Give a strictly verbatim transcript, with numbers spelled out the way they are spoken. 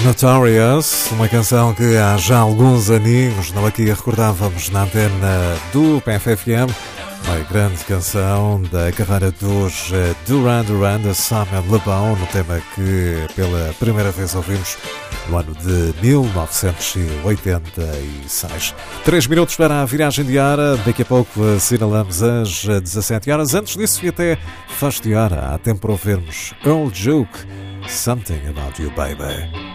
Notorious, uma canção que há já alguns aninhos não aqui recordávamos na antena do P F F M, uma grande canção da carreira dos Duran Duran, da Samuel Le Bon, no tema que pela primeira vez ouvimos no ano de mil novecentos e oitenta e seis. Três minutos para a viragem diária, daqui a pouco assinalamos as dezassete horas. Antes disso e até faz de hora, há tempo para ouvirmos Earl Duke, Something About You Baby.